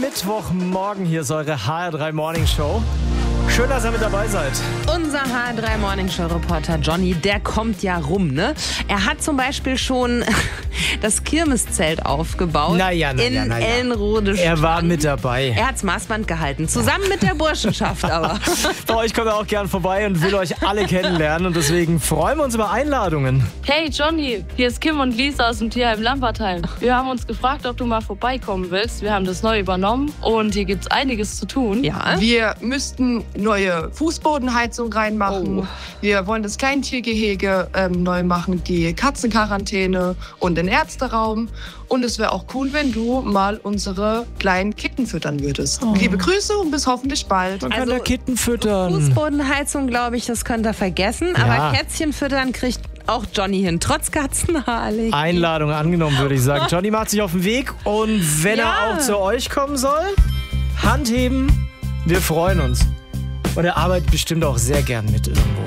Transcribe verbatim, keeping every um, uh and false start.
Mittwochmorgen, hier ist eure H R drei Morning Show. Schön, dass ihr mit dabei seid. Unser H R drei Morning Show Reporter Johnny, der kommt ja rum, ne? Er hat zum Beispiel schon das Kirmeszelt aufgebaut Naja, naja, in naja. Ellenrode. Er war mit dabei. Er hat's Maßband gehalten, zusammen mit der Burschenschaft aber. Bei euch kommt er auch gern vorbei und will euch alle kennenlernen und deswegen freuen wir uns über Einladungen. Hey Johnny, hier ist Kim und Lisa aus dem Tierheim Lambertheim. Wir haben uns gefragt, ob du mal vorbeikommen willst. Wir haben das neu übernommen und hier gibt's einiges zu tun. Ja. Wir müssten neue Fußbodenheizung reinmachen. Oh. Wir wollen das Kleintiergehege ähm, neu machen, die Katzenquarantäne und den Ärzteraum. Und es wäre auch cool, wenn du mal unsere kleinen Kitten füttern würdest. Oh. Liebe Grüße und bis hoffentlich bald. Man kann Also, da Kitten füttern. Fußbodenheizung, glaube ich, das könnt ihr vergessen. Ja. Aber Kätzchen füttern kriegt auch Johnny hin, trotz Katzenhaarlegen. Einladung angenommen, würde ich sagen. Johnny macht sich auf den Weg und wenn Ja. er auch zu euch kommen soll, Hand heben, wir freuen uns. Und er arbeitet bestimmt auch sehr gern mit irgendwo.